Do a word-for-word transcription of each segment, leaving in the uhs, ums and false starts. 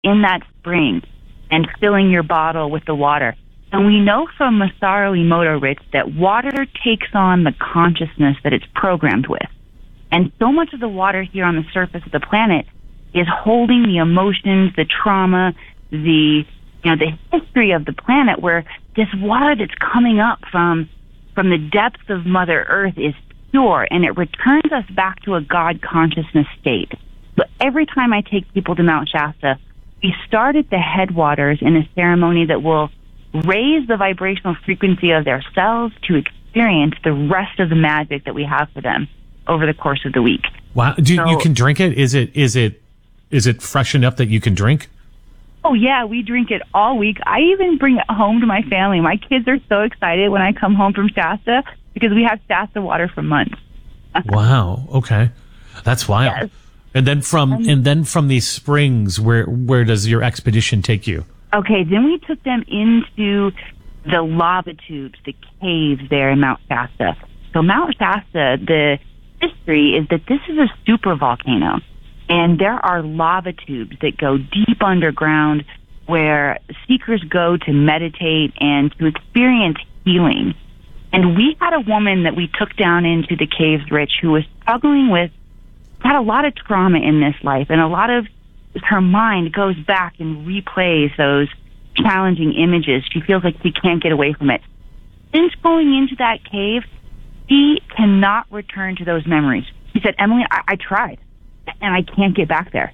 in that spring and filling your bottle with the water. And we know from Masaru Emoto, Rich, that water takes on the consciousness that it's programmed with. And so much of the water here on the surface of the planet is holding the emotions, the trauma, the you know the history of the planet, where this water that's coming up from from the depths of Mother Earth is pure, and it returns us back to a God consciousness state. So every time I take people to Mount Shasta, we start at the headwaters in a ceremony that will raise the vibrational frequency of their cells to experience the rest of the magic that we have for them over the course of the week. Wow! Do you, so, you can drink it? Is it is it is it fresh enough that you can drink? Oh yeah, we drink it all week. I even bring it home to my family. My kids are so excited when I come home from Shasta because we have Shasta water for months. Wow. Okay, that's wild. Yes. And then from um, and then from these springs, where where does your expedition take you? Okay, then we took them into the lava tubes, the caves there in Mount Shasta. So Mount Shasta, the history is that this is a super volcano, and there are lava tubes that go deep underground where seekers go to meditate and to experience healing. And we had a woman that we took down into the caves, Rich, who was struggling with, had a lot of trauma in this life, and a lot of her mind goes back and replays those challenging images. She feels like she can't get away from it. Since going into that cave, she cannot return to those memories. She said, Emily, I, I tried, and I can't get back there.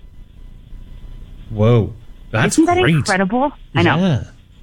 Whoa. That's Isn't that great. Incredible? I know. Yeah.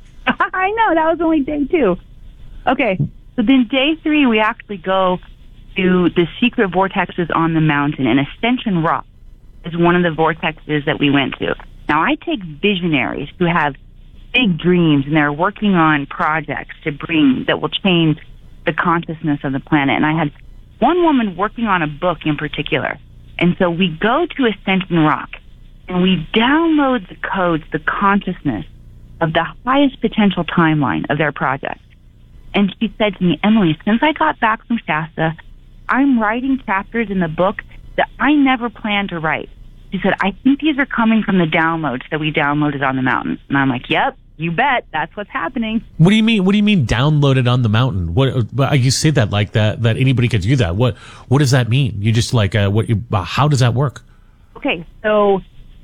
I know. That was only day two. Okay. So then day three, we actually go to the secret vortexes on the mountain, and Ascension Rock is one of the vortexes that we went to. Now, I take visionaries who have big dreams, and they're working on projects to bring that will change the consciousness of the planet. And I had one woman working on a book in particular. And so we go to Ascension Rock, and we download the codes, the consciousness of the highest potential timeline of their project. And she said to me, Emily, since I got back from Shasta, I'm writing chapters in the book that I never planned to write. She said, I think these are coming from the downloads that we downloaded on the mountain. And I'm like, yep, you bet. That's what's happening. What do you mean? What do you mean downloaded on the mountain? What you say that like that, that anybody could do that. What, what does that mean? You just like, uh, what, you, uh, how does that work? Okay. So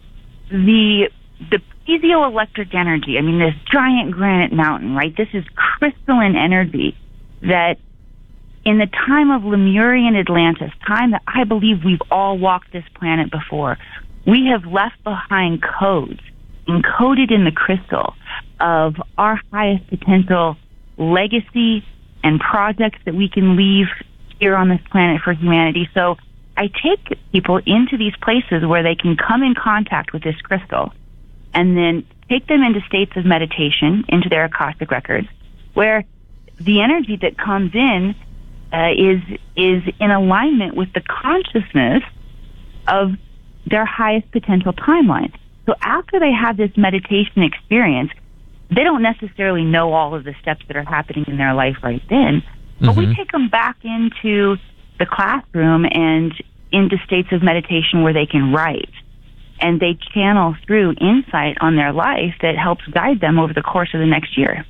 the, the piezoelectric energy, I mean, this giant granite mountain, right? This is crystalline energy that in the time of Lemurian Atlantis, time that I believe we've all walked this planet before, we have left behind codes encoded in the crystal of our highest potential legacy and projects that we can leave here on this planet for humanity. So I take people into these places where they can come in contact with this crystal and then take them into states of meditation, into their Akashic records, where the energy that comes in Uh, is is in alignment with the consciousness of their highest potential timeline. So after they have this meditation experience, they don't necessarily know all of the steps that are happening in their life right then, but mm-hmm. we take them back into the classroom and into states of meditation where they can write, and they channel through insight on their life that helps guide them over the course of the next year.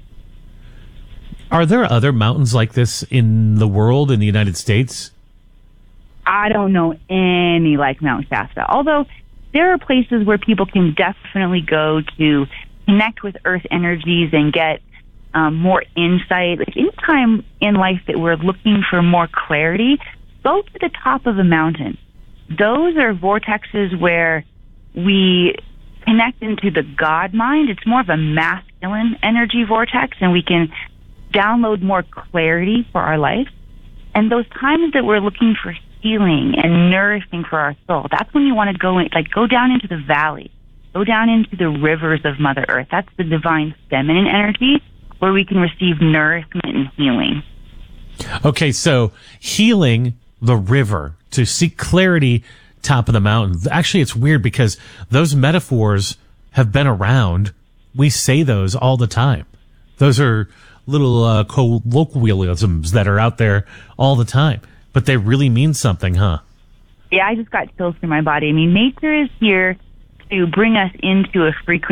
Are there other mountains like this in the world, in the United States? I don't know any like Mount Shasta, although there are places where people can definitely go to connect with earth energies and get um, more insight. Like any time in life that we're looking for more clarity, go to the top of a mountain. Those are vortexes where we connect into the God mind. It's more of a masculine energy vortex, and we can download more clarity for our life. And those times that we're looking for healing and nourishing for our soul, that's when you want to go in, like go down into the valley, go down into the rivers of Mother Earth. That's the divine feminine energy where we can receive nourishment and healing. Okay, so healing the river, to seek clarity, top of the mountain. Actually, it's weird because those metaphors have been around. We say those all the time. Those are little uh, colloquialisms that are out there all the time, but they really mean something, huh? Yeah, I just got chills through my body. I mean, nature is here to bring us into a frequency